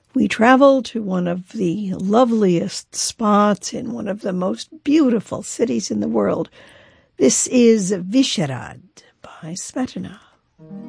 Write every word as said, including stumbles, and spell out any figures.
we travel to one of the loveliest spots in one of the most beautiful cities in the world. This is Vysehrad by Smetana.